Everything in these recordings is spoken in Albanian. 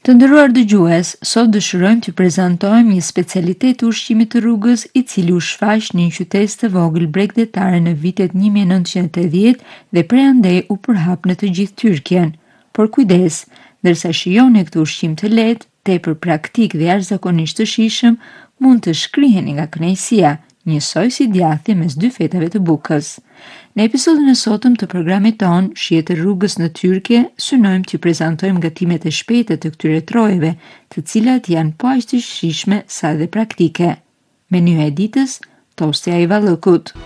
Të nderuar dëgjues, sot dëshirojmë t'ju prezantojmë një specialitet të ushqimit të rrugës i cili u shfaq në një qytet të vogël bregdetare në vitet 1980 dhe prej andej u përhap në të gjithë Tyrkjen. Por kujdes, ndërsa shijoni këtë ushqim të lehtë, tepër praktik dhe jashtëzakonisht të shijshëm, mund të shkriheni nga kënaqësia, njësoj si djathje mes dy fetave të bukës. Në episodin e sotëm të programit ton, Shijet e rrugës në Tyrkje, synojmë t'ju prezantojmë gatimet e shpejta të këtyre trojeve, të cilat janë po aq të shijshme sa dhe praktike. Menyu e ditës, tosti i ayvalıkut.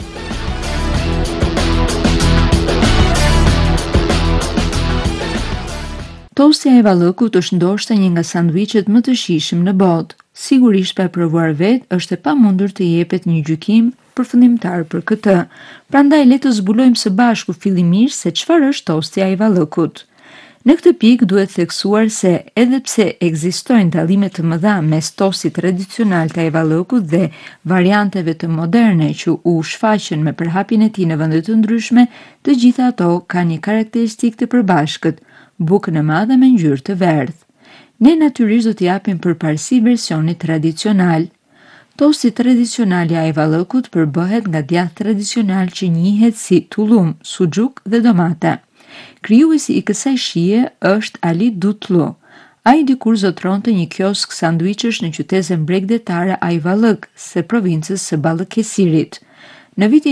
Tosti i ayvalıkut është ndoshta një nga sanduiçet më të shijshëm në botë. Sigurisht pa e provuar vetë, është e pamundur të jepet një gjykim përfundimtar për këtë. Prandaj le të zbulojmë së bashku fillimisht se çfarë është tosti i ayvalıkut. Në këtë pikë duhet theksuar se edhe pse ekzistojnë dallime të mëdha mes tostit tradicional të ayvalıkut dhe varianteve të moderne që u shfaqën me përhapjen e tij në vende të ndryshme, të gjitha ato kanë një karakteristikë të përbashkët, bukën e madhe me ngjyrë të verdhë. Ne natyrisht do t'i japim përparësi versionit tradicional. Tosti tradicional i ayvalıkut përbëhet nga djath tradicional që njihet si tullum, suxhuk dhe domate. Krijuesi i kësaj shije është Ali Dutlu. Ai dikur zotronte një kiosk sanduiçesh në qytetin bregdetare Ayvalık, së provincës së Balıkesirrit. Në vitin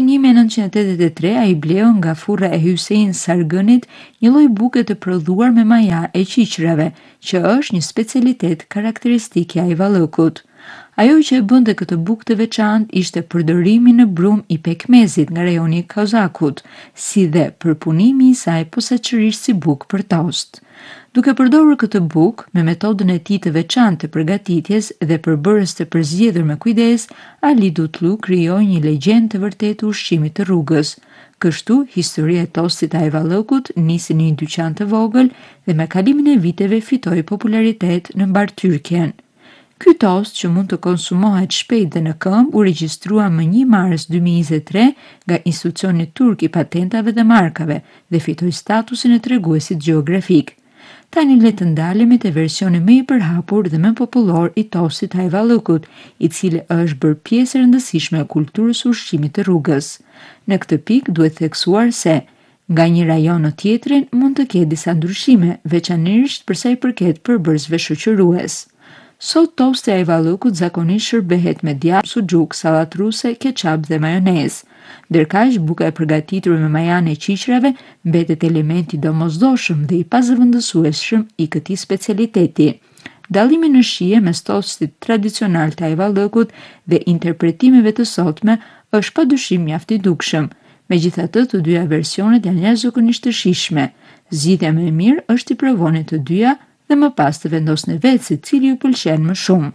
1983 ai bleu nga furra e Hüseyin Sargënit një lloj buke të prodhuar me maja e qiqrave, që është një specialitet karakteristik i ayvalıkut. Ajo që e bënte këtë bukë të veçantë ishte përdorimi në brum i pekmezit nga rajoni i Kozakut, si dhe përpunimi i saj posaçërisht si bukë për tost. Duke përdorur këtë bukë, me metodën e tij të veçantë të përgatitjes dhe përbërës të përzgjedhur me kujdes, Ali Dutlu krijoi një legjendë të vërtetë të ushqimit të rrugës. Kështu, historia e tostit të ayvalıkut nisi në një dyqan të vogël dhe me kalimin e viteve fitoi popularitet në mbar Tyrkjen. Ky tost, që mund të konsumohet shpejt dhe në këmbë, u regjistrua më 1 mars 2023 nga Institucioni Turk i Patentave dhe Markave dhe fitoi statusin e treguesit gjeografik. Tani le të ndalemi te versioni më i përhapur dhe më popullor i tostit të ayvalıkut, i cili është bërë pjesë e rëndësishme e kulturës së ushqimit të rrugës. Në këtë pikë duhet theksuar se nga një rajon në tjetrin mund të ketë disa ndryshime, veçanërisht për sa i përket përbërësve shoqërues. Sot tosti i ayvalıkut zakonisht shërbehet me djath, suxhuk, sallatë ruse, keçap dhe majonezë. Ndërkaq, buka e përgatitur me majan e qiqrave mbetet elementi domosdoshëm dhe i pazëvendësueshëm i këtij specialiteti. Dallimi në shije mes tostit tradicional të ayvalıkut dhe interpretimeve të sotme është padyshim mjaft i dukshëm. Megjithatë, të dyja versionet janë jashtëzakonisht të shijshme. Zgjidhja më e mirë është t'i provoni të dyja dhe më pas të vendosni vetë se cili ju pëlqen më shumë.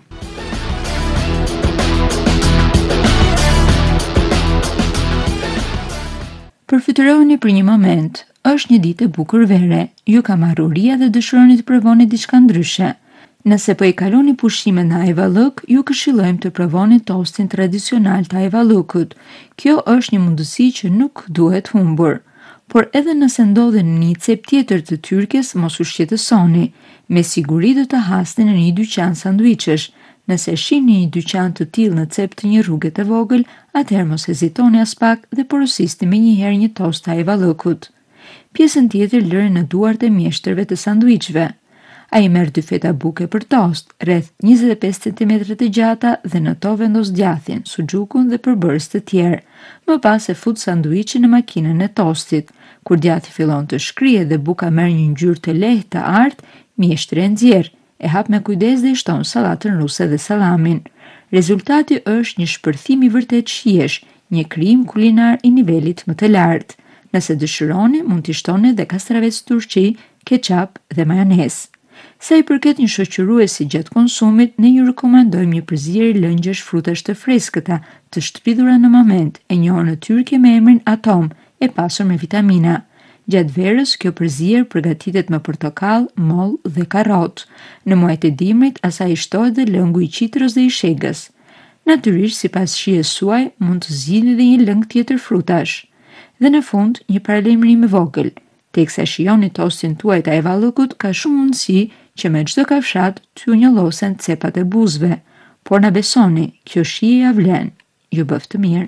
Përfytyroni për një moment. Është një ditë e bukur vere. Ju ka marrë uria dhe dëshironi të provoni diçka ndryshe. Nëse po i kaloni pushimet në Ayvalık, ju këshillojmë të provoni tostin tradicional të Ayvalıkut. Kjo është një mundësi që nuk duhet humbur. Por edhe nëse ndodhen në një cep tjetër të Tyrkjes, mos u shqetësoni. Me siguri do të hasni në një dyqan sanduiçesh. Nëse shihni një dyqan të tillë në cep të një rruge të vogël, atëherë mos hezitoni as pak dhe porosisni menjëherë një tost të ayvalıkut. Pjesën tjetër lëri në duart e mjeshtërve të sanduiçve. Ai merr 2 feta buke për tost, rreth 25 cm të gjata dhe në to vendos djathin, suxhukun dhe përbërës të tjerë. Më pas e fut sanduiçin në makinën e tostit. Kur djathi fillon të shkrihet dhe buka merr një ngjyrë të lehtë të artë, mjeshtri e nxjerr, e hap me kujdes dhe i shton sallatën ruse dhe sallamin. Rezultati është një shpërthim i vërtet shijesh, një krijim kulinar i nivelit më të lartë. Nëse dëshironi, mund t'i shtoni edhe kastravec turqi, keçap dhe majonezë. Sa i përket një shoqëruesi gjatë konsumit, ne ju rekomandojmë një përzierje lëngjesh frutash të freskëta, të shtrydhura në moment, e njohur në Tyrkje me emrin atom, e pasur me vitamina. Gjatë verës, kjo përzierje përgatitet me portokall, moll dhe karrot. Në muajt e dimrit, asaj i shtohet dhe lëngu i qitrës dhe i shegës. Natyrisht, sipas shijes suaj, mund të zgjidhni edhe një lëng tjetër frutash. Dhe në fund, një paralajmërim i vogël. Teksa shijoni tostin tuaj të ayvalıkut, ka shumë mundësi që me çdo kafshat t'ju njollosen cepat e buzëve, por na besoni, kjo shije ja vlen. Ju bëf të mirë.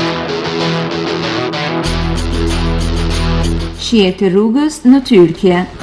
Shihet e rrugës në Tyrkje.